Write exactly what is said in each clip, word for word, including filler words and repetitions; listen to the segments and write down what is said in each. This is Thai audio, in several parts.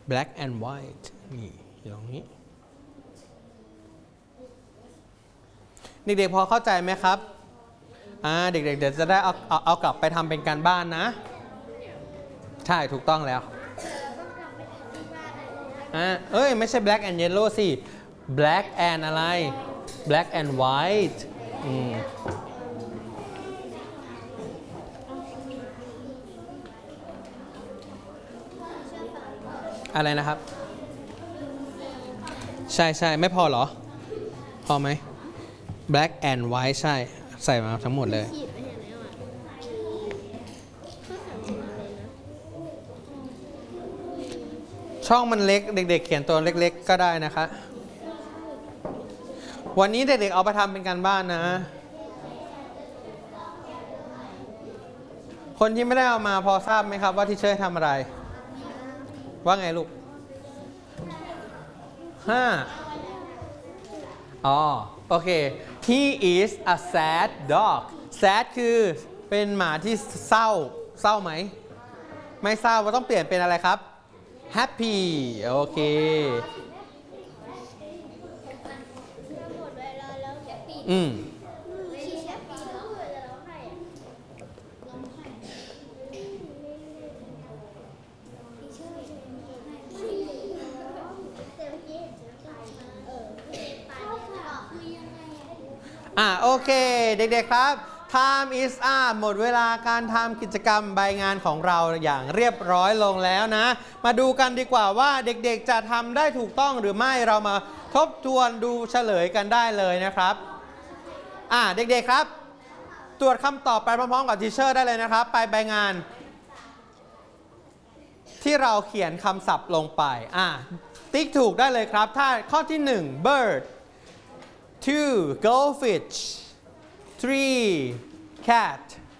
black and white นี่อยู่ตรงนี้เด็กๆพอเข้าใจไหมครับอ่าเด็กๆเดี๋ยวจะได้เอาเอาเอากลับไปทำเป็นการบ้านนะใช่ถูกต้องแล้วอ่าเอ้ยไม่ใช่ black and yellow สิ black and อะไร black and white อืมอะไรนะครับใช่ใช่ไม่พอเหรอพอไหม black and white ใช่ใส่มาทั้งหมดเลยช่องมันเล็กเด็กๆเขียนตัวเล็กๆก็ได้นะคะวันนี้เด็กๆเอาไปทำเป็นการบ้านนะคนที่ไม่ได้เอามาพอทราบไหมครับว่าที่เชอร์ทำอะไรว่าไงลูกห้าอ๋อโอเค he is a sad dog sad คือเป็นหมาที่เศร้าเศร้าไหมไม่เศร้าเราต้องเปลี่ยนเป็นอะไรครับ happy โอเคอืมอ่ะโอเคเด็กๆครับ time is up หมดเวลาการทำกิจกรรมใบงานของเราอย่างเรียบร้อยลงแล้วนะมาดูกันดีกว่าว่าเด็กๆจะทำได้ถูกต้องหรือไม่เรามาทบทวนดูเฉลยกันได้เลยนะครับอ่ะเด็กๆครับตรวจคำตอบไปพร้อมๆกับทีเชอร์ได้เลยนะครับไปใบงานที่เราเขียนคำศัพท์ลงไปอ่ะติ๊กถูกได้เลยครับถ้าข้อที่หนึ่ง bird two goldfish three cat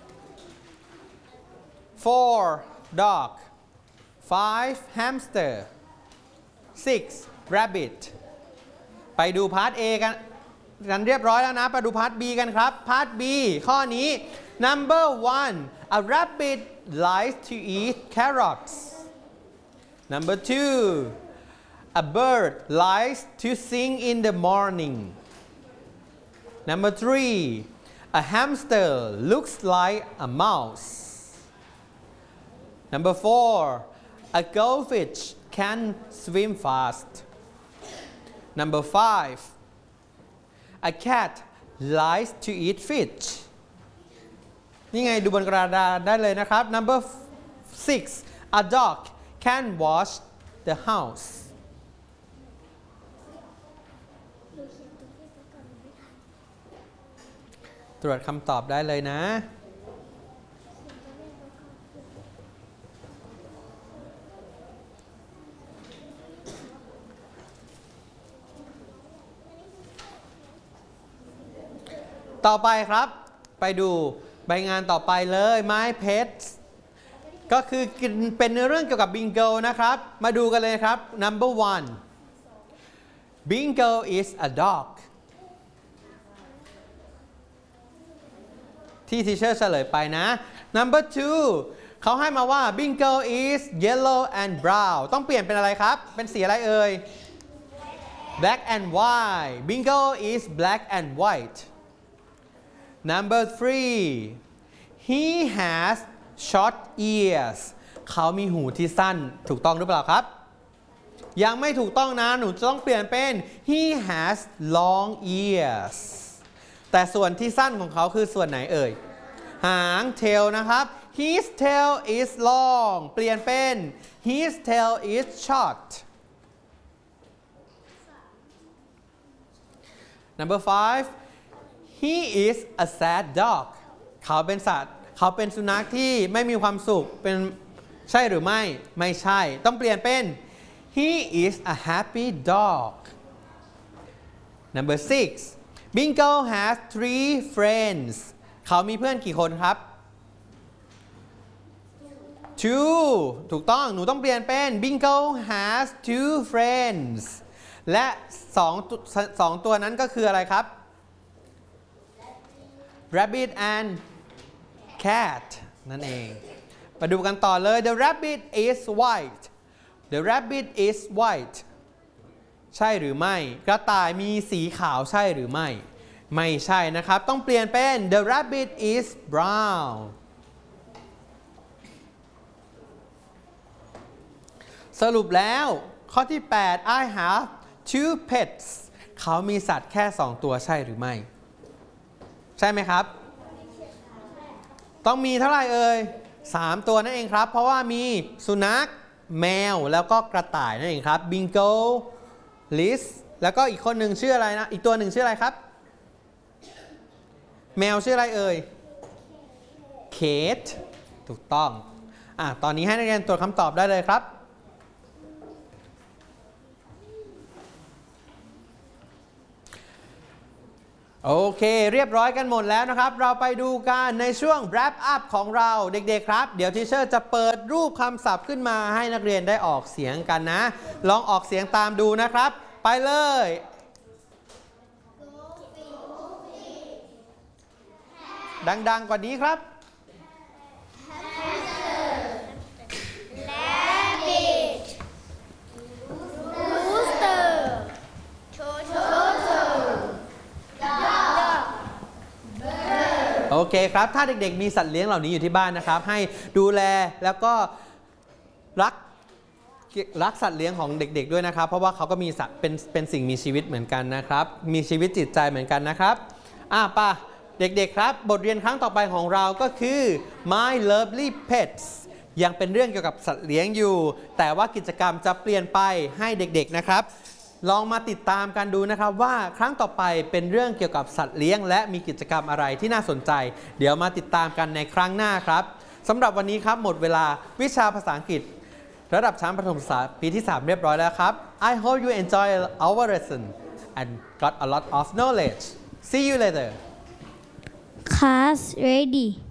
four dog five hamster six rabbit ไปดูพาร์ท A กันกันเรียบร้อยแล้วนะไปดูพาร์ท B กันครับพาร์ท B ข้อนี้ number one a rabbit likes to eat carrots number two a bird likes to sing in the morning number three a hamster looks like a mouse number four a goldfish can swim fast number five a cat likes to eat fish นี่ไงดูบนกระดาษได้เลยนะครับ number six a dog can wash the houseตรวจคำตอบได้เลยนะต่อไปครับไปดูใบงานต่อไปเลย My Pets ก็คือเป็นเรื่องเกี่ยวกับบิงโกนะครับมาดูกันเลยครับ number one Bingo is a dog ที่ทีเชอร์เฉลยไปนะ number two เขาให้มาว่า Bingo is yellow and brown ต้องเปลี่ยนเป็นอะไรครับเป็นสีอะไรเอ่ย black and white Bingo is black and white number three he has short ears เขามีหูที่สั้นถูกต้องหรือเปล่าครับยังไม่ถูกต้องนะหนูจะต้องเปลี่ยนเป็น he has long ears แต่ส่วนที่สั้นของเขาคือส่วนไหนเอ่ยหาง tail นะครับ his tail is long เปลี่ยนเป็น his tail is short number five he is a sad dog เขาเป็นสัตว์เขาเป็นสุนัขที่ไม่มีความสุขเป็นใช่หรือไม่ไม่ใช่ต้องเปลี่ยนเป็น he is a happy dog number six Bingo has three friends เขามีเพื่อนกี่คนครับ two ถูกต้องหนูต้องเปลี่ยนเป็น Bingo has two friends และสองสองตัวนั้นก็คืออะไรครับ rabbit and cat นั่นเองมาดูกันต่อเลย the rabbit is white The rabbit is white ใช่หรือไม่กระต่ายมีสีขาวใช่หรือไม่ไม่ใช่นะครับต้องเปลี่ยนเป็น The rabbit is brown สรุปแล้วข้อที่แปด I have two pets เขามีสัตว์แค่สองตัวใช่หรือไม่ใช่ไหมครับต้องมีเท่าไหร่เอ่ยสามตัวนั่นเองครับเพราะว่ามีสุนัขแมวแล้วก็กระต่ายนั่นเองครับ Bingo Liz แล้วก็อีกคนหนึ่งชื่ออะไรนะอีกตัวหนึ่งชื่ออะไรครับแมวชื่ออะไรเอ่ย Kate ถูกต้องอ่ะตอนนี้ให้นักเรียนตรวจคำตอบได้เลยครับโอเคเรียบร้อยกันหมดแล้วนะครับเราไปดูกันในช่วง wrap up ของเราเด็กๆครับเดี๋ยวทีเชอร์จะเปิดรูปคำศัพท์ขึ้นมาให้นักเรียนได้ออกเสียงกันนะลองออกเสียงตามดูนะครับไปเลยดังๆกว่านี้ครับโอเคครับถ้าเด็กๆมีสัตว์เลี้ยงเหล่านี้อยู่ที่บ้านนะครับให้ดูแลแล้วก็รักรักสัตว์เลี้ยงของเด็กๆด้วยนะครับเพราะว่าเขาก็มีสัตว์เป็นเป็นสิ่งมีชีวิตเหมือนกันนะครับมีชีวิตจิตใจเหมือนกันนะครับอ่ะป่ะเด็กๆครับบทเรียนครั้งต่อไปของเราก็คือ My Lovely Pets ยังเป็นเรื่องเกี่ยวกับสัตว์เลี้ยงอยู่แต่ว่ากิจกรรมจะเปลี่ยนไปให้เด็กๆนะครับลองมาติดตามกันดูนะครับว่าครั้งต่อไปเป็นเรื่องเกี่ยวกับสัตว์เลี้ยงและมีกิจกรรมอะไรที่น่าสนใจเดี๋ยวมาติดตามกันในครั้งหน้าครับสำหรับวันนี้ครับหมดเวลาวิชาภาษาอังกฤษระดับชั้นประถมศึกษาปีที่สามเรียบร้อยแล้วครับ I hope you enjoy our lesson and got a lot of knowledge see you later Class ready